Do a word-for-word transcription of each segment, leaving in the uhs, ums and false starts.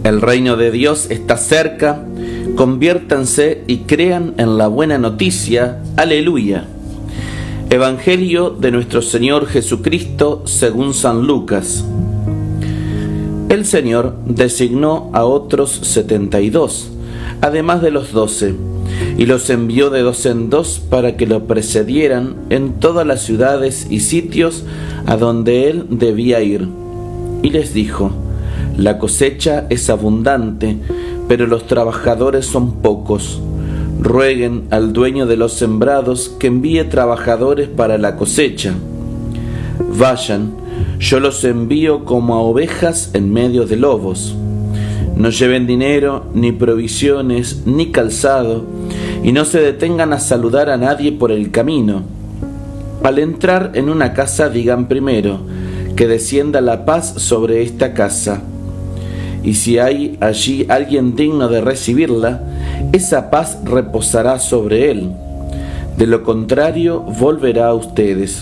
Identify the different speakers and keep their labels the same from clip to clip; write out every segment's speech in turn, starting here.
Speaker 1: El reino de Dios está cerca, conviértanse y crean en la buena noticia. Aleluya. Evangelio de nuestro Señor Jesucristo según San Lucas. El Señor designó a otros setenta y dos, además de los doce, y los envió de dos en dos para que lo precedieran en todas las ciudades y sitios a donde él debía ir. Y les dijo: la cosecha es abundante, pero los trabajadores son pocos. Rueguen al dueño de los sembrados que envíe trabajadores para la cosecha. Vayan, yo los envío como a ovejas en medio de lobos. No lleven dinero, ni provisiones, ni calzado, y no se detengan a saludar a nadie por el camino. Al entrar en una casa digan primero: que descienda la paz sobre esta casa. Y si hay allí alguien digno de recibirla, esa paz reposará sobre él. De lo contrario, volverá a ustedes.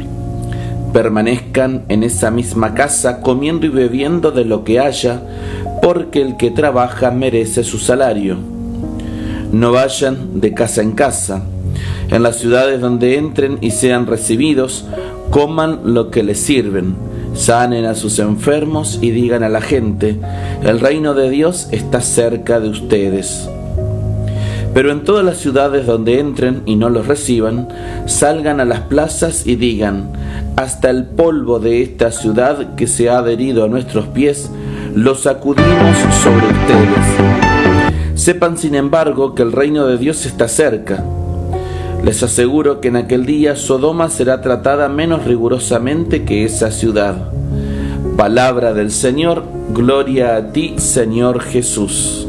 Speaker 1: Permanezcan en esa misma casa, comiendo y bebiendo de lo que haya, porque el que trabaja merece su salario. No vayan de casa en casa. En las ciudades donde entren y sean recibidos, coman lo que les sirven, sanen a sus enfermos y digan a la gente: el reino de Dios está cerca de ustedes. Pero en todas las ciudades donde entren y no los reciban, salgan a las plazas y digan: hasta el polvo de esta ciudad que se ha adherido a nuestros pies, lo sacudimos sobre ustedes. Sepan, sin embargo, que el reino de Dios está cerca. Les aseguro que en aquel día Sodoma será tratada menos rigurosamente que esa ciudad. Palabra del Señor, gloria a ti, Señor Jesús.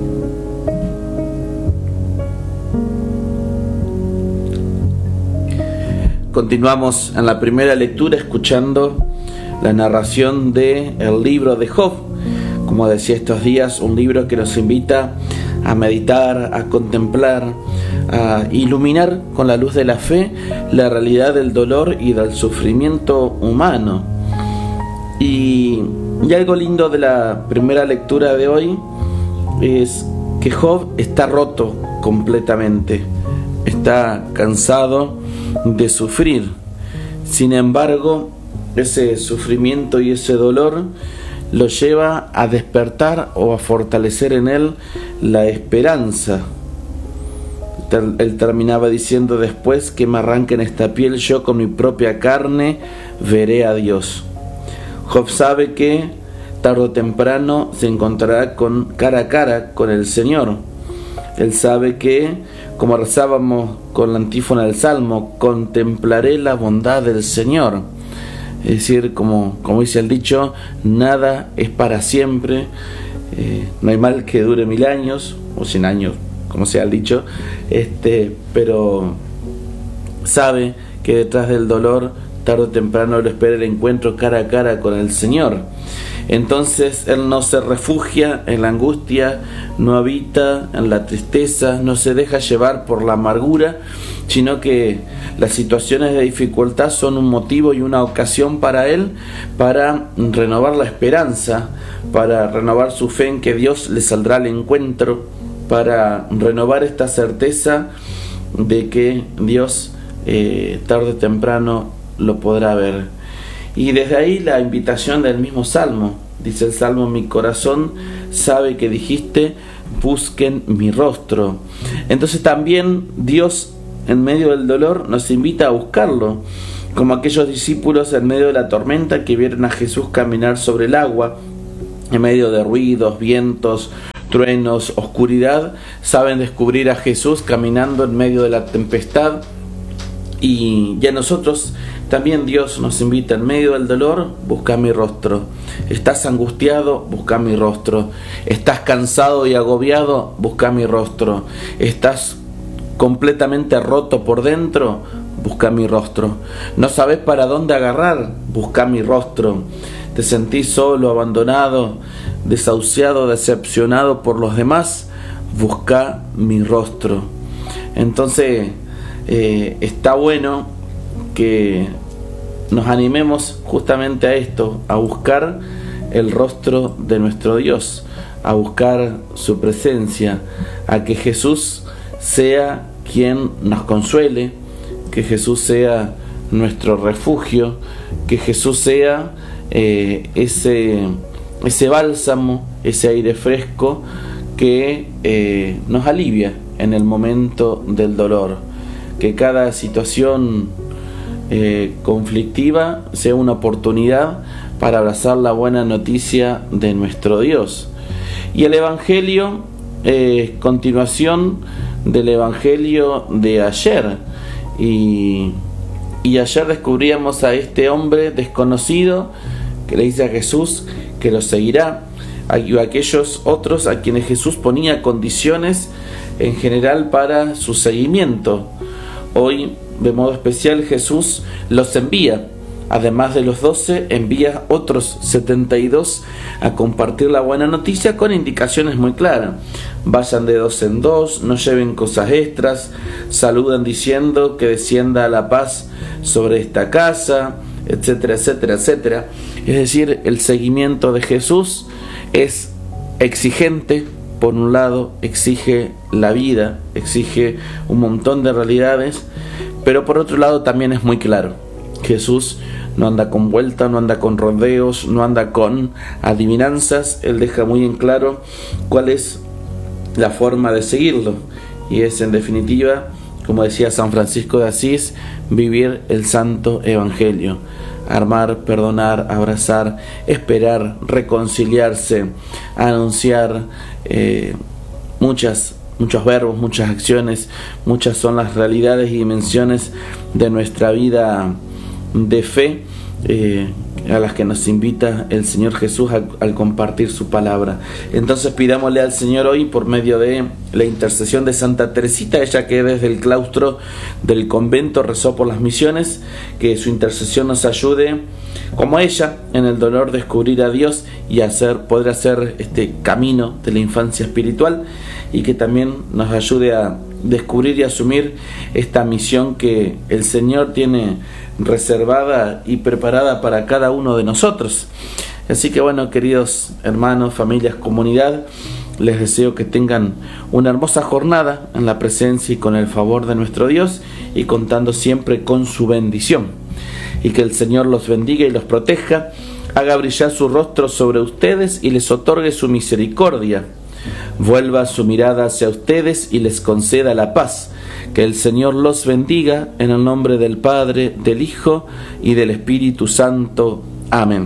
Speaker 1: Continuamos en la primera lectura escuchando la narración del libro de Job. Como decía estos días, un libro que nos invita a meditar, a contemplar, a iluminar con la luz de la fe la realidad del dolor y del sufrimiento humano. Y, y algo lindo de la primera lectura de hoy es que Job está roto completamente, está cansado de sufrir. Sin embargo, ese sufrimiento y ese dolor lo lleva a despertar o a fortalecer en él la esperanza. Él terminaba diciendo después: que me arranquen esta piel, yo con mi propia carne veré a Dios. Job sabe que tarde o temprano se encontrará con, cara a cara con el Señor. Él sabe que, como rezábamos con la antífona del Salmo, contemplaré la bondad del Señor. Es decir, como, como dice el dicho, nada es para siempre, eh, no hay mal que dure mil años, o cien años, como sea el dicho, este, pero sabe que detrás del dolor, tarde o temprano lo espera el encuentro cara a cara con el Señor. Entonces él no se refugia en la angustia, no habita en la tristeza, no se deja llevar por la amargura, sino que las situaciones de dificultad son un motivo y una ocasión para él para renovar la esperanza, para renovar su fe en que Dios le saldrá al encuentro, para renovar esta certeza de que Dios eh, tarde o temprano lo podrá ver. Y desde ahí la invitación del mismo Salmo. Dice el Salmo: mi corazón sabe que dijiste, busquen mi rostro. Entonces también Dios, en medio del dolor, nos invita a buscarlo, como aquellos discípulos en medio de la tormenta que vieron a Jesús caminar sobre el agua, en medio de ruidos, vientos, truenos, oscuridad, saben descubrir a Jesús caminando en medio de la tempestad. Y ya nosotros también Dios nos invita: en medio del dolor, busca mi rostro. Estás angustiado, busca mi rostro. Estás cansado y agobiado, busca mi rostro. Estás completamente roto por dentro, busca mi rostro. No sabes para dónde agarrar, busca mi rostro. Te sentís solo, abandonado, desahuciado, decepcionado por los demás, busca mi rostro. Entonces eh, está bueno que nos animemos justamente a esto, a buscar el rostro de nuestro Dios, a buscar su presencia, a que Jesús sea quien nos consuele, que Jesús sea nuestro refugio, que Jesús sea eh, ese, ese bálsamo, ese aire fresco que eh, nos alivia en el momento del dolor, que cada situación eh, conflictiva sea una oportunidad para abrazar la buena noticia de nuestro Dios. Y el Evangelio es eh, continuación del Evangelio de ayer, y, y ayer descubríamos a este hombre desconocido que le dice a Jesús que lo seguirá, a aquellos otros a quienes Jesús ponía condiciones en general para su seguimiento. Hoy, de modo especial, Jesús los envía. Además de los doce, envía otros setenta y dos a compartir la buena noticia con indicaciones muy claras. Vayan de dos en dos, no lleven cosas extras, saluden diciendo que descienda la paz sobre esta casa, etcétera, etcétera, etcétera. Es decir, el seguimiento de Jesús es exigente. Por un lado, exige la vida, exige un montón de realidades, pero por otro lado también es muy claro. Jesús no anda con vuelta, no anda con rodeos, no anda con adivinanzas. Él deja muy en claro cuál es la forma de seguirlo, y es, en definitiva, como decía San Francisco de Asís, vivir el santo evangelio: amar, perdonar, abrazar, esperar, reconciliarse, anunciar, eh, muchas muchos verbos, muchas acciones, muchas son las realidades y dimensiones de nuestra vida de fe, eh, a las que nos invita el Señor Jesús al, al compartir su palabra. Entonces pidámosle al Señor hoy, por medio de la intercesión de Santa Teresita, ella que desde el claustro del convento rezó por las misiones, que su intercesión nos ayude, como ella, en el dolor descubrir a Dios y hacer, poder hacer este camino de la infancia espiritual, y que también nos ayude a descubrir y asumir esta misión que el Señor tiene reservada y preparada para cada uno de nosotros. Así que bueno, queridos hermanos, familias, comunidad, les deseo que tengan una hermosa jornada en la presencia y con el favor de nuestro Dios, y contando siempre con su bendición. Y que el Señor los bendiga y los proteja, haga brillar su rostro sobre ustedes y les otorgue su misericordia, vuelva su mirada hacia ustedes y les conceda la paz. Que el Señor los bendiga, en el nombre del Padre, del Hijo y del Espíritu Santo. Amén.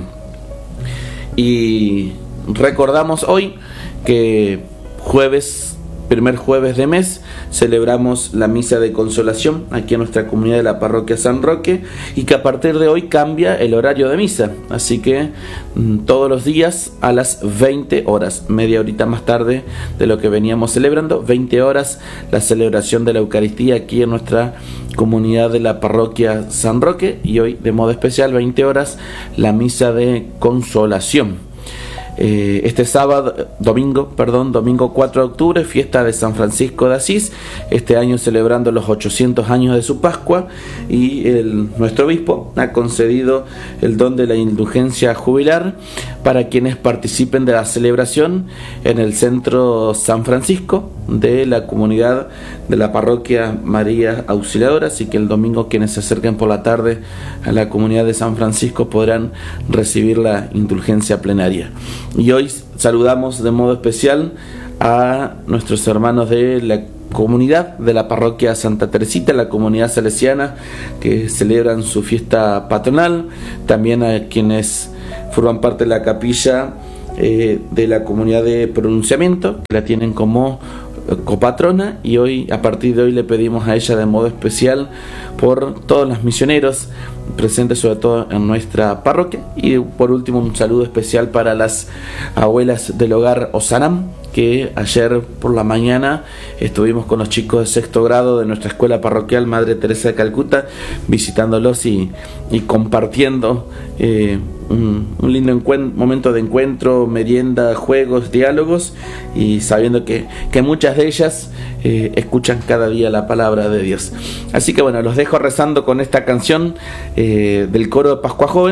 Speaker 1: Y recordamos hoy que jueves, primer jueves de mes, celebramos la misa de consolación aquí en nuestra comunidad de la parroquia San Roque, y que a partir de hoy cambia el horario de misa, así que mmm, todos los días a las veinte horas, media horita más tarde de lo que veníamos celebrando, veinte horas, la celebración de la Eucaristía aquí en nuestra comunidad de la parroquia San Roque, y hoy de modo especial veinte horas la misa de consolación. Eh, este sábado, domingo, perdón, domingo cuatro de octubre, fiesta de San Francisco de Asís, este año celebrando los ochocientos años de su Pascua, y el, nuestro obispo ha concedido el don de la indulgencia jubilar para quienes participen de la celebración en el centro San Francisco de la comunidad de la parroquia María Auxiliadora. Así que el domingo quienes se acerquen por la tarde a la comunidad de San Francisco podrán recibir la indulgencia plenaria. Y hoy saludamos de modo especial a nuestros hermanos de la comunidad de la parroquia Santa Teresita, la comunidad salesiana, que celebran su fiesta patronal, también a quienes forman parte de la capilla eh, de la comunidad de pronunciamiento, que la tienen como copatrona, y hoy, a partir de hoy, le pedimos a ella de modo especial por todos los misioneros presentes, sobre todo en nuestra parroquia. Y por último, un saludo especial para las abuelas del hogar Osanam, que ayer por la mañana estuvimos con los chicos de sexto grado de nuestra escuela parroquial Madre Teresa de Calcuta, visitándolos y, y compartiendo eh, un, un lindo encuent- momento de encuentro, merienda, juegos, diálogos, y sabiendo que, que muchas de ellas eh, escuchan cada día la palabra de Dios. Así que bueno, los dejo rezando con esta canción eh, del coro de Pascua Joven,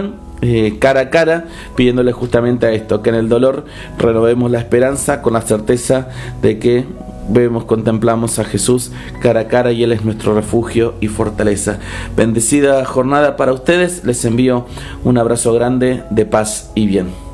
Speaker 1: eh, cara a cara, pidiéndole justamente a esto, que en el dolor renovemos la esperanza con la certeza de que vemos, contemplamos a Jesús cara a cara y Él es nuestro refugio y fortaleza. Bendecida jornada para ustedes, les envío un abrazo grande de paz y bien.